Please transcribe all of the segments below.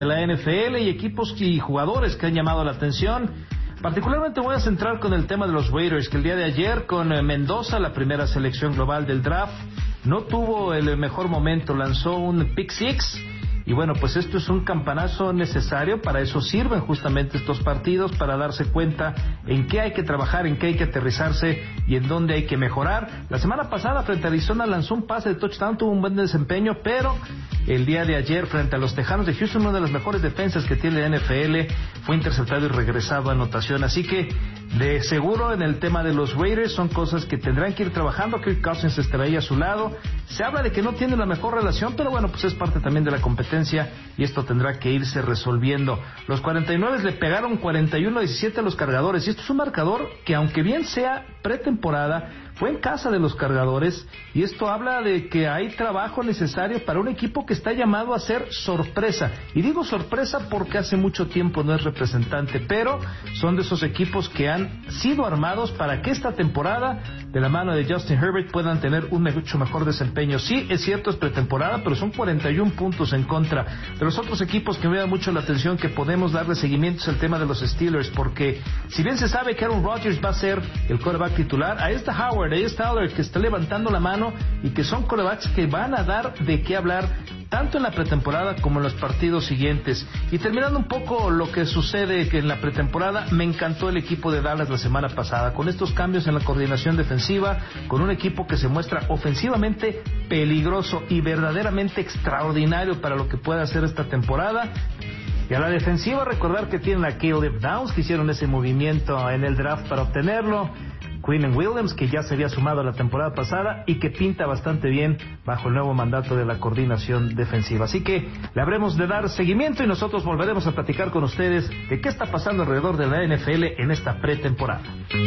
de la NFL y equipos y jugadores que han llamado la atención. Particularmente voy a centrar con el tema de los Raiders, que el día de ayer con Mendoza, la primera selección global del draft, no tuvo el mejor momento, lanzó un pick six. Y bueno, pues esto es un campanazo necesario, para eso sirven justamente estos partidos, para darse cuenta en qué hay que trabajar, en qué hay que aterrizarse y en dónde hay que mejorar. La semana pasada frente a Arizona lanzó un pase de touchdown, tuvo un buen desempeño, pero el día de ayer frente a los Tejanos de Houston, una de las mejores defensas que tiene la NFL, fue interceptado y regresado a anotación. Así que de seguro en el tema de los Raiders son cosas que tendrán que ir trabajando. Kirk Cousins estará ahí a su lado. Se habla de que no tiene la mejor relación, pero bueno, pues es parte también de la competencia y esto tendrá que irse resolviendo. Los 49 le pegaron 41-17 a los Cargadores, y esto es un marcador que, aunque bien sea pretemporada, fue en casa de los Cargadores, y esto habla de que hay trabajo necesario para un equipo que está llamado a ser sorpresa. Y digo sorpresa porque hace mucho tiempo no es representante, pero son de esos equipos que han sido armados para que esta temporada, de la mano de Justin Herbert, puedan tener un mucho mejor desempeño. Sí, es cierto, es pretemporada, pero son 41 puntos en contra de los otros equipos. Que me da mucho la atención que podemos darle seguimiento es el tema de los Steelers, porque si bien se sabe que Aaron Rodgers va a ser el quarterback titular, ahí está Howard, ahí está Aller, que está levantando la mano, y que son quarterbacks que van a dar de qué hablar tanto en la pretemporada como en los partidos siguientes. Y terminando un poco lo que sucede que en la pretemporada, me encantó el equipo de Dallas la semana pasada, con estos cambios en la coordinación defensiva, con un equipo que se muestra ofensivamente peligroso y verdaderamente extraordinario para lo que puede hacer esta temporada. Y a la defensiva, recordar que tienen a Caleb Downs, que hicieron ese movimiento en el draft para obtenerlo, Quinnen Williams, que ya se había sumado la temporada pasada y que pinta bastante bien bajo el nuevo mandato de la coordinación defensiva. Así que le habremos de dar seguimiento y nosotros volveremos a platicar con ustedes de qué está pasando alrededor de la NFL en esta pretemporada.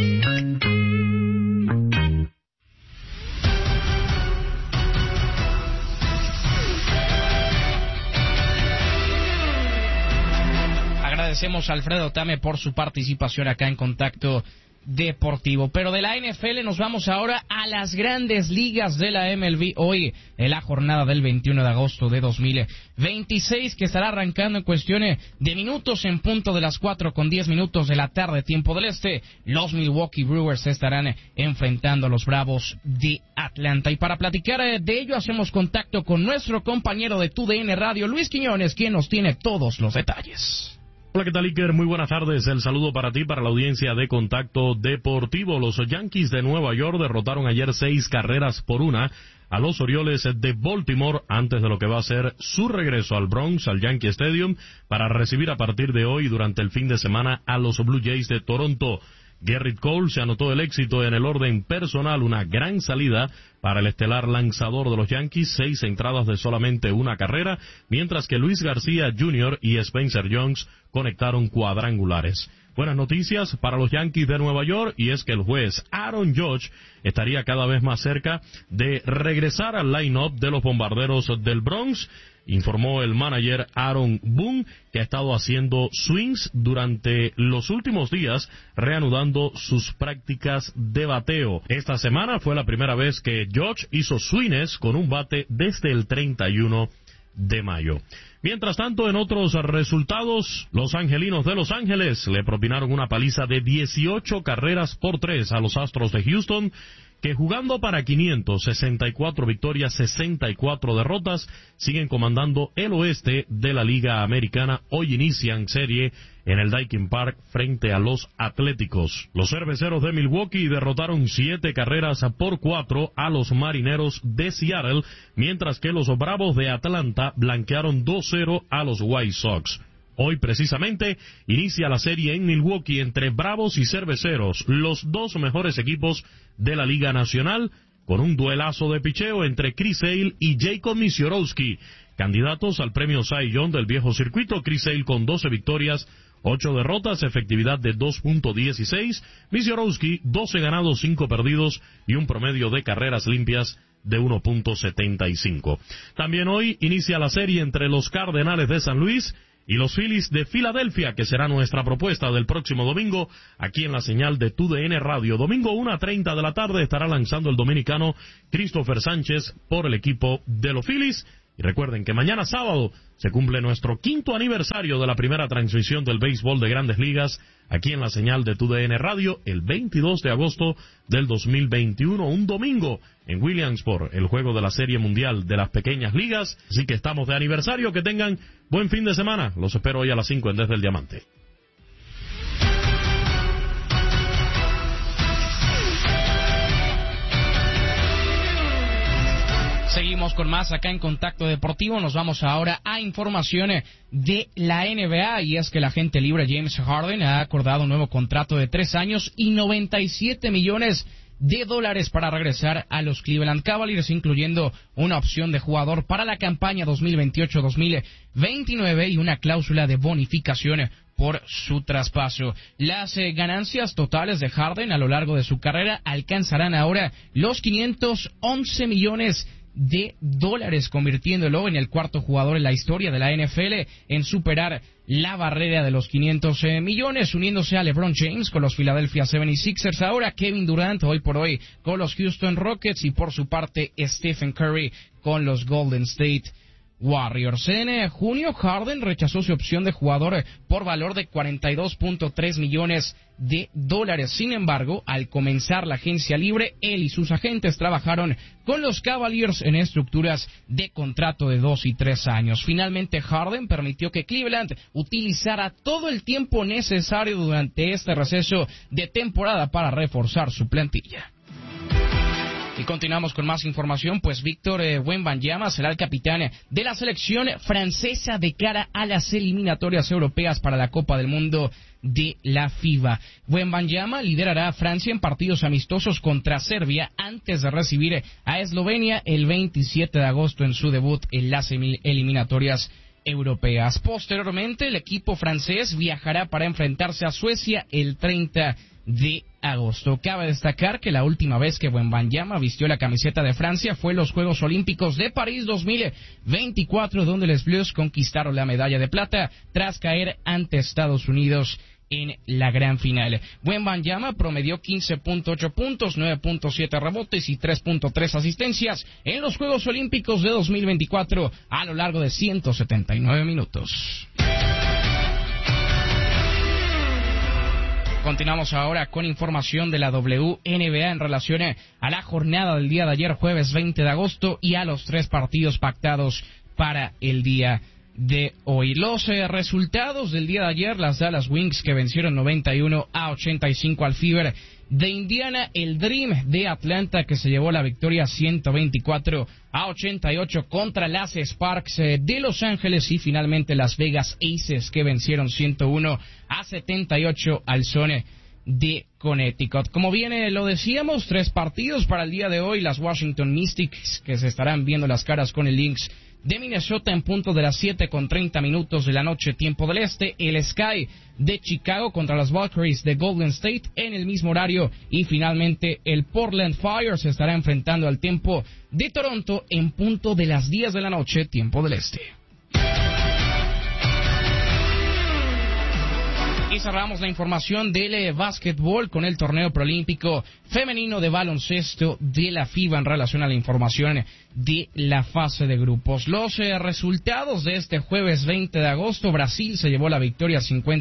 Agradecemos a Alfredo Tame por su participación acá en Contacto Deportivo. Pero de la NFL nos vamos ahora a las grandes ligas de la MLB. Hoy en la jornada del 21 de agosto de 2026, que estará arrancando en cuestión de minutos, en punto de las 4:10 de la tarde, tiempo del este. Los Milwaukee Brewers estarán enfrentando a los Bravos de Atlanta. Y para platicar de ello hacemos contacto con nuestro compañero de TUDN Radio, Luis Quiñones, quien nos tiene todos los detalles. Hola, ¿qué tal, Iker? Muy buenas tardes. El saludo para ti, para la audiencia de Contacto Deportivo. Los Yankees de Nueva York derrotaron ayer 6-1 a los Orioles de Baltimore antes de lo que va a ser su regreso al Bronx, al Yankee Stadium, para recibir a partir de hoy durante el fin de semana a los Blue Jays de Toronto. Gerrit Cole se anotó el éxito en el orden personal, una gran salida para el estelar lanzador de los Yankees, 6 entradas de solamente una carrera, mientras que Luis García Jr. y Spencer Jones conectaron cuadrangulares. Buenas noticias para los Yankees de Nueva York, y es que el juez Aaron Judge estaría cada vez más cerca de regresar al line-up de los Bombarderos del Bronx. Informó el manager Aaron Boone, que ha estado haciendo swings durante los últimos días, reanudando sus prácticas de bateo. Esta semana fue la primera vez que Judge hizo swings con un bate desde el 31 de mayo. Mientras tanto, en otros resultados, los Angelinos de Los Ángeles le propinaron una paliza de 18-3 a los Astros de Houston, que jugando para 564 victorias, 64 derrotas, siguen comandando el oeste de la Liga Americana. Hoy inician serie en el Daikin Park frente a los Atléticos. Los Cerveceros de Milwaukee derrotaron 7-4 a los Marineros de Seattle, mientras que los Bravos de Atlanta blanquearon 2-0 a los White Sox. Hoy precisamente inicia la serie en Milwaukee entre Bravos y Cerveceros, los dos mejores equipos de la Liga Nacional, con un duelazo de picheo entre Chris Sale y Jacob Misiorowski, candidatos al premio Cy Young del viejo circuito. Chris Sale con 12 victorias, 8 derrotas, efectividad de 2.16, Misiorowski 12 ganados, 5 perdidos y un promedio de carreras limpias de 1.75. También hoy inicia la serie entre los Cardenales de San Luis y los Phillies de Filadelfia, que será nuestra propuesta del próximo domingo, aquí en la señal de TUDN Radio. Domingo 1:30 de la tarde estará lanzando el dominicano Christopher Sánchez por el equipo de los Phillies, Y recuerden que mañana sábado se cumple nuestro 5º aniversario de la primera transmisión del béisbol de Grandes Ligas aquí en la señal de TUDN Radio, el 22 de agosto del 2021, un domingo en Williamsport, el juego de la Serie Mundial de las Pequeñas Ligas. Así que estamos de aniversario, que tengan buen fin de semana. Los espero hoy a las 5 en Desde el Diamante. Seguimos con más acá en Contacto Deportivo. Nos vamos ahora a informaciones de la NBA, y es que el agente libre James Harden ha acordado un nuevo contrato de 3 años y $97 millones para regresar a los Cleveland Cavaliers, incluyendo una opción de jugador para la campaña 2028-2029 y una cláusula de bonificación por su traspaso. Las ganancias totales de Harden a lo largo de su carrera alcanzarán ahora los $511 millones, convirtiéndolo en el cuarto jugador en la historia de la NFL en superar la barrera de los 500 millones, uniéndose a LeBron James con los Philadelphia 76ers, ahora Kevin Durant hoy por hoy con los Houston Rockets y por su parte Stephen Curry con los Golden State Warriors. En junio, Harden rechazó su opción de jugador por valor de $42.3 millones. Sin embargo, al comenzar la agencia libre, él y sus agentes trabajaron con los Cavaliers en estructuras de contrato de 2 y 3 años. Finalmente, Harden permitió que Cleveland utilizara todo el tiempo necesario durante este receso de temporada para reforzar su plantilla. Y continuamos con más información, pues Víctor Wembanyama será el capitán de la selección francesa de cara a las eliminatorias europeas para la Copa del Mundo de la FIBA. Wembanyama liderará a Francia en partidos amistosos contra Serbia antes de recibir a Eslovenia el 27 de agosto en su debut en las eliminatorias europeas. Posteriormente, el equipo francés viajará para enfrentarse a Suecia el 30 de agosto. Cabe destacar que la última vez que Wembanyama vistió la camiseta de Francia fue en los Juegos Olímpicos de París 2024, donde les Bleus conquistaron la medalla de plata tras caer ante Estados Unidos en la gran final. Wembanyama promedió 15.8 puntos, 9.7 rebotes y 3.3 asistencias en los Juegos Olímpicos de 2024 a lo largo de 179 minutos. Continuamos ahora con información de la WNBA en relación a la jornada del día de ayer, jueves 20 de agosto, y a los 3 partidos pactados para el día de hoy. Los resultados del día de ayer: las Dallas Wings que vencieron 91-85 al Fever de Indiana, el Dream de Atlanta que se llevó la victoria 124-88 contra las Sparks de Los Ángeles, y finalmente Las Vegas Aces que vencieron 101-78 al Zone de Connecticut. Como bien lo decíamos, 3 partidos para el día de hoy: las Washington Mystics que se estarán viendo las caras con el Lynx de Minnesota en punto de las 7:30 de la noche, tiempo del este. El Sky de Chicago contra las Valkyries de Golden State en el mismo horario, y finalmente el Portland Fire se estará enfrentando al tiempo de Toronto en punto de las 10 de la noche, tiempo del este. Y cerramos la información del básquetbol con el torneo preolímpico femenino de baloncesto de la FIBA en relación a la información de la fase de grupos. Los resultados de este jueves 20 de agosto: Brasil se llevó la victoria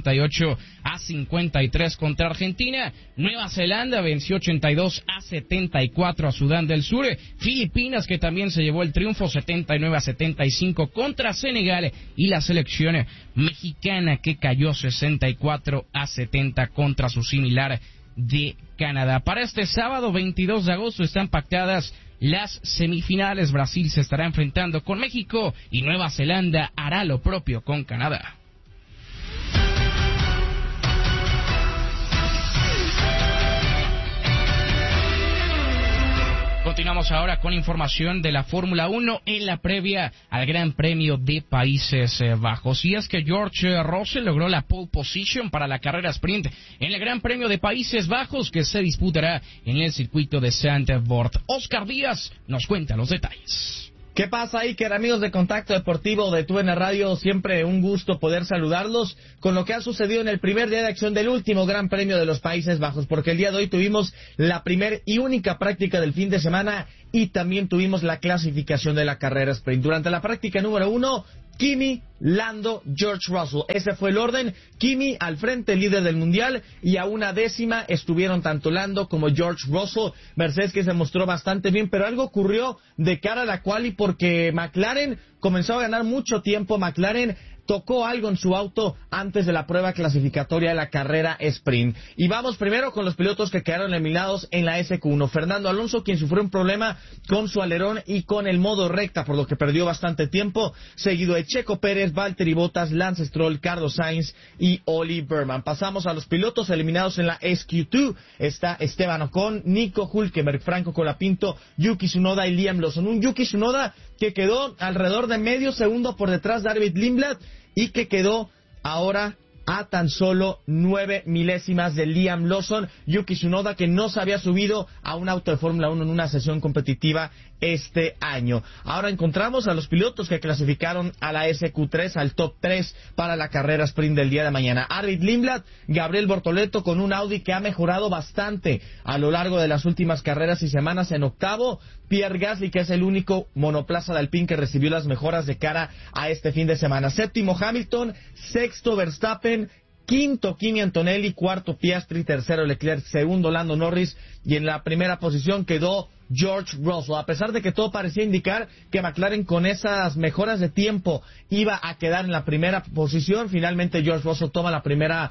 58-53 contra Argentina. Nueva Zelanda venció 82-74 a Sudán del Sur. Filipinas que también se llevó el triunfo 79-75 contra Senegal, y la selección mexicana que cayó 64-70 contra su similar de Canadá. Para este sábado 22 de agosto están pactadas las semifinales. Brasil se estará enfrentando con México y Nueva Zelanda hará lo propio con Canadá. Continuamos ahora con información de la Fórmula 1 en la previa al Gran Premio de Países Bajos. Y es que George Russell logró la pole position para la carrera sprint en el Gran Premio de Países Bajos que se disputará en el circuito de Zandvoort. Oscar Díaz nos cuenta los detalles. ¿Qué pasa, Iker? Amigos de Contacto Deportivo de TUDN Radio, siempre un gusto poder saludarlos con lo que ha sucedido en el primer día de acción del último Gran Premio de los Países Bajos, porque el día de hoy tuvimos la primer y única práctica del fin de semana y también tuvimos la clasificación de la carrera sprint. Durante la práctica número 1, Kimi, Lando, George Russell. Ese fue el orden. Kimi al frente, líder del mundial, y a una décima estuvieron tanto Lando como George Russell. Mercedes, que se mostró bastante bien, pero algo ocurrió de cara a la quali porque McLaren comenzó a ganar mucho tiempo. McLaren tocó algo en su auto antes de la prueba clasificatoria de la carrera sprint. Y vamos primero con los pilotos que quedaron eliminados en la SQ1. Fernando Alonso, quien sufrió un problema con su alerón y con el modo recta, por lo que perdió bastante tiempo, seguido de Checo Pérez, Valtteri Bottas, Lance Stroll, Carlos Sainz y Oli Berman. Pasamos a los pilotos eliminados en la SQ2. Está Esteban Ocon, Nico Hülkenberg, Franco Colapinto, Yuki Tsunoda y Liam Lawson. Un Yuki Tsunoda que quedó alrededor de medio segundo por detrás de David Lindblad y que quedó ahora a tan solo 9 milésimas de Liam Lawson. Yuki Tsunoda, que no se había subido a un auto de Fórmula 1 en una sesión competitiva este año. Ahora encontramos a los pilotos que clasificaron a la SQ3, al top 3 para la carrera sprint del día de mañana. David Lindblad, Gabriel Bortoleto con un Audi que ha mejorado bastante a lo largo de las últimas carreras y semanas, en octavo. Pierre Gasly, que es el único monoplaza de Alpine que recibió las mejoras de cara a este fin de semana. Séptimo Hamilton, sexto Verstappen, quinto Kimi Antonelli, cuarto Piastri, tercero Leclerc, segundo Lando Norris y en la primera posición quedó George Russell. A pesar de que todo parecía indicar que McLaren con esas mejoras de tiempo iba a quedar en la primera posición, finalmente George Russell toma la primera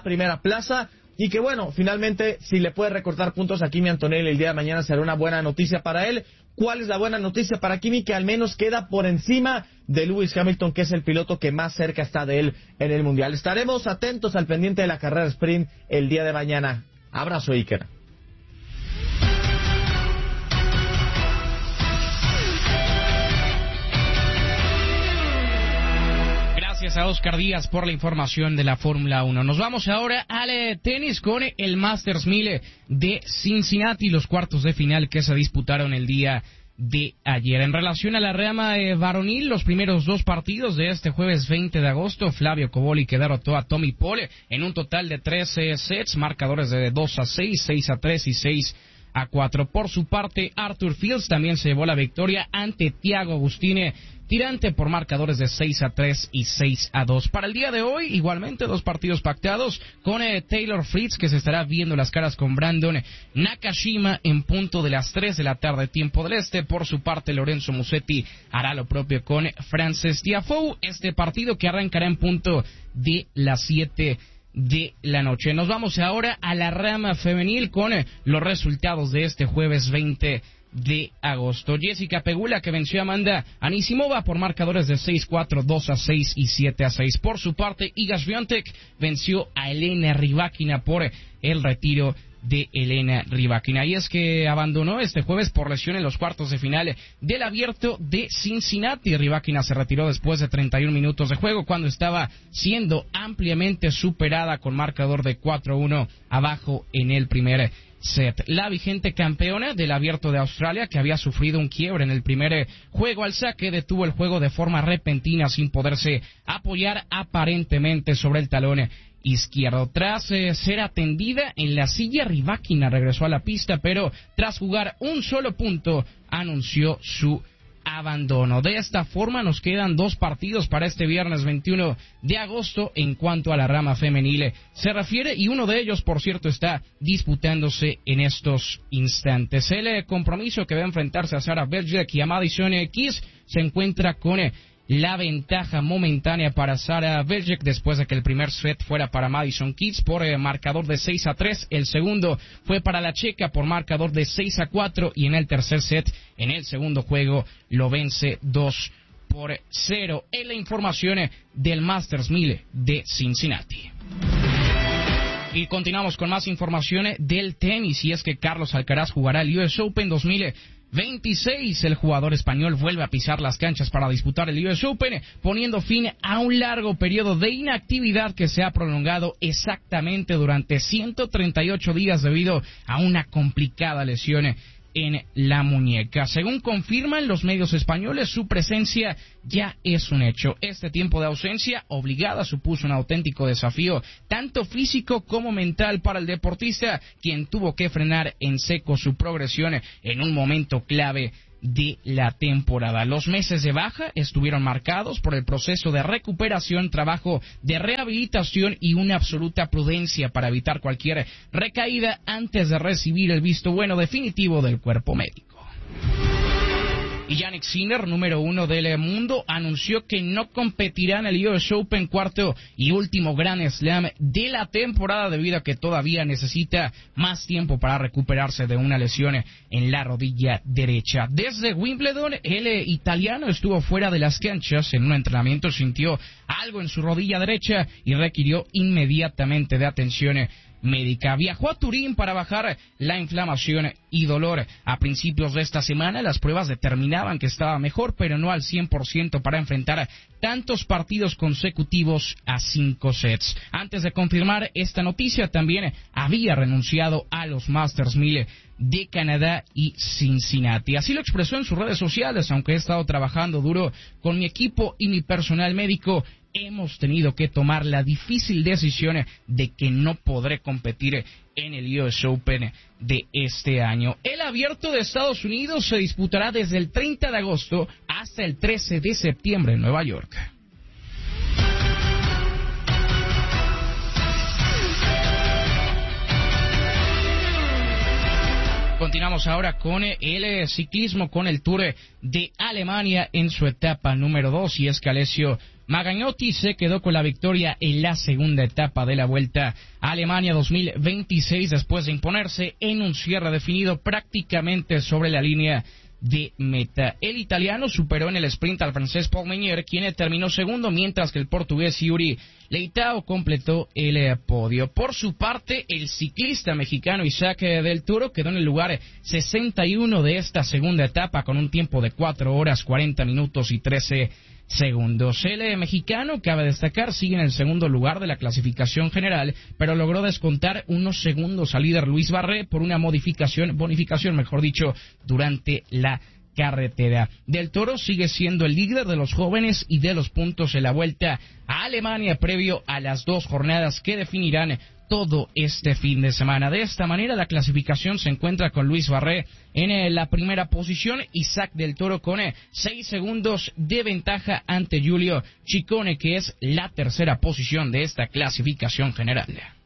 plaza. Y que bueno, finalmente si le puede recortar puntos a Kimi Antonelli el día de mañana será una buena noticia para él. ¿Cuál es la buena noticia para Kimi? Que al menos queda por encima de Lewis Hamilton, que es el piloto que más cerca está de él en el Mundial. Estaremos atentos al pendiente de la carrera sprint el día de mañana. Abrazo, Iker. Gracias a Oscar Díaz por la información de la Fórmula 1. Nos vamos ahora al tenis con el Masters 1000 de Cincinnati, los cuartos de final que se disputaron el día de ayer. En relación a la rama varonil, los primeros dos partidos de este jueves 20 de agosto, Flavio Cobolli que derrotó a Tommy Paul en un total de 13 sets, marcadores de 2-6, 6-3 y 6-4. Por su parte, Arthur Fields también se llevó la victoria ante Thiago Agustine Tirante por marcadores de 6-3 y 6-2. Para el día de hoy, igualmente, dos partidos pactados con Taylor Fritz, que se estará viendo las caras con Brandon Nakashima en punto de las 3 de la tarde, tiempo del este. Por su parte, Lorenzo Musetti hará lo propio con Frances Tiafoe. Este partido que arrancará en punto de las 7 de la noche. Nos vamos ahora a la rama femenil con los resultados de este jueves 20 de agosto. Jessica Pegula, que venció a Amanda Anisimova por marcadores de 6-4, 2-6 y 7-6. Por su parte, Iga Swiatek venció a Elena Rybakina por el retiro de Elena Rybakina. Y es que abandonó este jueves por lesión en los cuartos de final del Abierto de Cincinnati. Rybakina se retiró después de 31 minutos de juego cuando estaba siendo ampliamente superada con marcador de 4-1 abajo en el primer set. La vigente campeona del Abierto de Australia, que había sufrido un quiebre en el primer juego al saque, detuvo el juego de forma repentina sin poderse apoyar aparentemente sobre el talón izquierdo. Tras ser atendida en la silla, Rybakina regresó a la pista, pero tras jugar un solo punto anunció su abandono. De esta forma nos quedan dos partidos para este viernes 21 de agosto en cuanto a la rama femenil se refiere, y uno de ellos, por cierto, está disputándose en estos instantes. El compromiso que va a enfrentarse a Sarah Belgic y a Madison Keys se encuentra con la ventaja momentánea para Sarah Belgic después de que el primer set fuera para Madison Keys por marcador de 6-3, el segundo fue para la checa por marcador de 6-4 y en el tercer set, en el segundo juego, lo vence 2-0. En la información del Masters 1000 de Cincinnati. Y continuamos con más información del tenis, y es que Carlos Alcaraz jugará el US Open 2026. El jugador español vuelve a pisar las canchas para disputar el US Open, poniendo fin a un largo periodo de inactividad que se ha prolongado exactamente durante 138 días debido a una complicada lesión en la muñeca. Según confirman los medios españoles, su presencia ya es un hecho. Este tiempo de ausencia obligada supuso un auténtico desafío, tanto físico como mental para el deportista, quien tuvo que frenar en seco su progresión en un momento clave de la temporada. Los meses de baja estuvieron marcados por el proceso de recuperación, trabajo de rehabilitación y una absoluta prudencia para evitar cualquier recaída antes de recibir el visto bueno definitivo del cuerpo médico. Y Jannik Sinner, número 1 del mundo, anunció que no competirá en el US Open, cuarto y último Grand Slam de la temporada, debido a que todavía necesita más tiempo para recuperarse de una lesión en la rodilla derecha. Desde Wimbledon, el italiano estuvo fuera de las canchas. En un entrenamiento sintió algo en su rodilla derecha y requirió inmediatamente de atención médica. Viajó a Turín para bajar la inflamación y dolor. A principios de esta semana las pruebas determinaban que estaba mejor, pero no al 100% para enfrentar tantos partidos consecutivos a 5 sets. Antes de confirmar esta noticia, también había renunciado a los Masters 1000 de Canadá y Cincinnati. Así lo expresó en sus redes sociales: aunque he estado trabajando duro con mi equipo y mi personal médico, hemos tenido que tomar la difícil decisión de que no podré competir en el US Open de este año. El Abierto de Estados Unidos se disputará desde el 30 de agosto hasta el 13 de septiembre en Nueva York. Continuamos ahora con el ciclismo, con el Tour de Alemania en su etapa número 2, y es que Alessio Magagnotti se quedó con la victoria en la segunda etapa de la Vuelta a Alemania 2026, después de imponerse en un cierre definido prácticamente sobre la línea de meta. El italiano superó en el sprint al francés Paul Meunier, quien terminó segundo, mientras que el portugués Yuri Leitao completó el podio. Por su parte, el ciclista mexicano Isaac del Toro quedó en el lugar 61 de esta segunda etapa, con un tiempo de 4 horas 40 minutos y 13 segundos. El mexicano, cabe destacar, sigue en el segundo lugar de la clasificación general, pero logró descontar unos segundos al líder Luis Barré por una bonificación, durante la carretera. Del Toro sigue siendo el líder de los jóvenes y de los puntos en la Vuelta a Alemania, previo a las 2 jornadas que definirán todo este fin de semana. De esta manera, la clasificación se encuentra con Luis Barré en la primera posición, Isaac del Toro con 6 segundos de ventaja ante Giulio Ciccone, que es la tercera posición de esta clasificación general.